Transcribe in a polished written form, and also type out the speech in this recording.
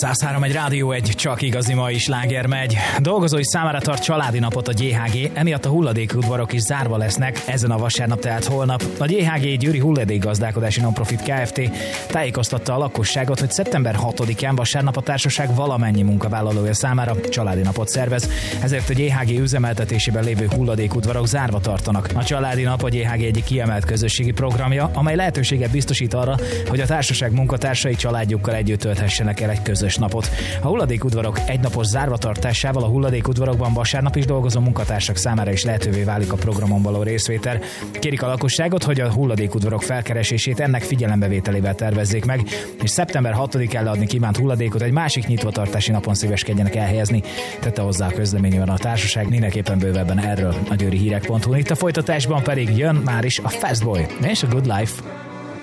103 Rádió 1, csak igazi mai sláger megy. Dolgozói számára tart családi napot a GHG, emiatt a hulladékudvarok is zárva lesznek ezen a vasárnap, tehát holnap. A GHG Győri Hulladékgazdálkodási Nonprofit Kft. Tájékoztatta a lakosságot, hogy szeptember 6-án vasárnap a társaság valamennyi munkavállalója számára családi napot szervez, ezért a GHG üzemeltetésében lévő hulladékudvarok zárva tartanak. A családi nap a GHG egyik kiemelt közösségi programja, amely lehetőséget biztosít arra, hogy a társaság munkatársai családjukkal együtt tölthessenek el egy közös napot. A hulladékudvarok egynapos zárvatartásával a hulladékudvarokban vasárnap is dolgozó munkatársak számára is lehetővé válik a programon való részvétel. Kérik a lakosságot, hogy a hulladékudvarok felkeresését ennek figyelembevételével tervezzék meg, és szeptember 6-án leadni kívánt hulladékot egy másik nyitvatartási napon szíveskedjenek elhelyezni. Tette hozzá a közleményében a társaság, mindenképpen bővebben erről a győrihírek.hu. Itt a folytatásban pedig jön már is a Fastboy és a Good Life.